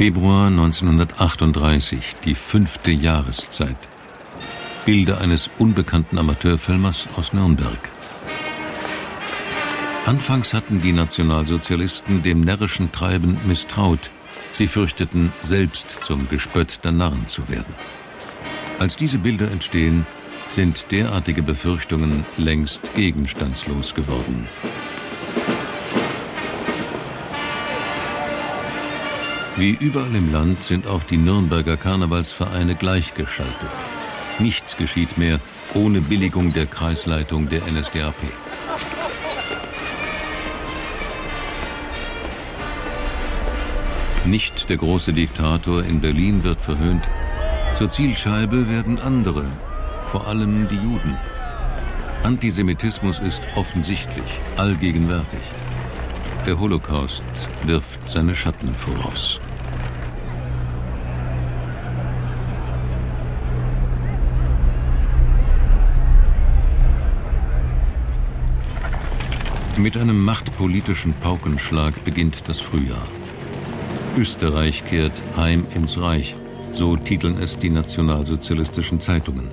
Februar 1938, die 5. Jahreszeit. Bilder eines unbekannten Amateurfilmers aus Nürnberg. Anfangs hatten die Nationalsozialisten dem närrischen Treiben misstraut. Sie fürchteten, selbst zum Gespött der Narren zu werden. Als diese Bilder entstehen, sind derartige Befürchtungen längst gegenstandslos geworden. Wie überall im Land sind auch die Nürnberger Karnevalsvereine gleichgeschaltet. Nichts geschieht mehr ohne Billigung der Kreisleitung der NSDAP. Nicht der große Diktator in Berlin wird verhöhnt. Zur Zielscheibe werden andere, vor allem die Juden. Antisemitismus ist offensichtlich, allgegenwärtig. Der Holocaust wirft seine Schatten voraus. Mit einem machtpolitischen Paukenschlag beginnt das Frühjahr. Österreich kehrt heim ins Reich, so titeln es die nationalsozialistischen Zeitungen.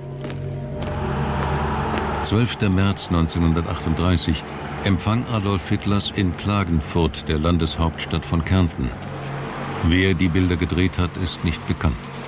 12. März 1938, Empfang Adolf Hitlers in Klagenfurt, der Landeshauptstadt von Kärnten. Wer die Bilder gedreht hat, ist nicht bekannt.